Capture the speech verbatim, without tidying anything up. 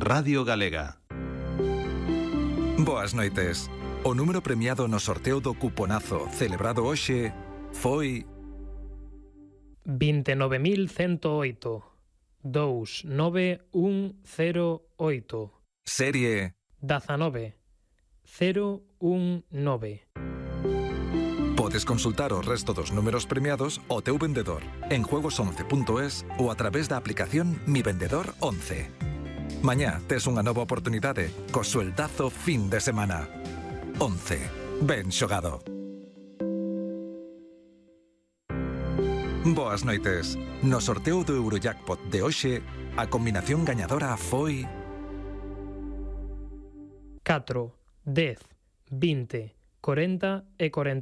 Radio Galega. Boas noites. O número premiado no sorteo do cuponazo celebrado hoxe foi vinte e nove mil ciento oito, dous nove un cero oito. Serie dezanove cero un nove. Podes consultar o resto dos números premiados ao teu vendedor en juegos once punto es ou a través da aplicación Mi Vendedor once. Mañá tes unha nova oportunidade co sueldazo fin de semana. once. Ben xogado. Boas noites. No sorteo do Eurojackpot de hoxe, a combinación gañadora foi catro, dez, vinte, cuarenta e cuarenta